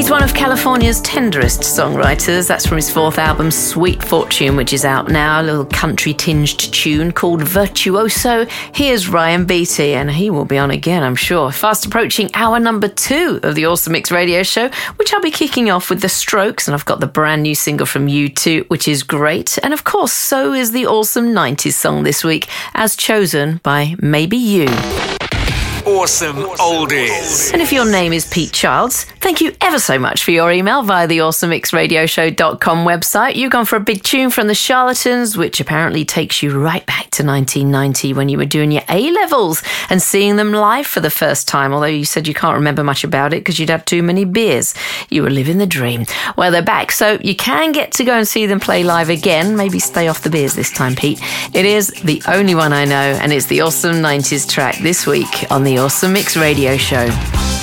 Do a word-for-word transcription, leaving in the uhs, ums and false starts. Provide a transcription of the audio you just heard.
He's one of California's tenderest songwriters. That's from his fourth album, Sweet Fortune, which is out now. A little country-tinged tune called Virtuoso. Here's Ryan Beatty, and he will be on again, I'm sure. Fast approaching hour number two of the Awesome Mix Radio Show, which I'll be kicking off with The Strokes, and I've got the brand new single from U two, which is great. And of course, so is the awesome nineties song this week, as chosen by Maybe You. Awesome Oldies. And if your name is Pete Childs, thank you ever so much for your email via the awesome mix radio show dot com website. You've gone for a big tune from the Charlatans, which apparently takes you right back to nineteen ninety when you were doing your A-levels and seeing them live for the first time, although you said you can't remember much about it because you'd had too many beers. You were living the dream. Well, they're back, so you can get to go and see them play live again. Maybe stay off the beers this time, Pete. It is the only one I know, and it's the awesome nineties track this week on the Awesome Mix Radio Show.